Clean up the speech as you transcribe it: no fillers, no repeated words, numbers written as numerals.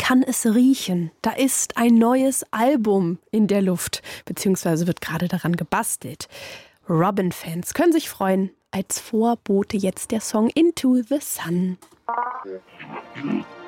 kann es riechen. Da ist ein neues Album in der Luft, beziehungsweise wird gerade daran gebastelt. Robyn-Fans können sich freuen. Als Vorbote jetzt der Song Into the Sun.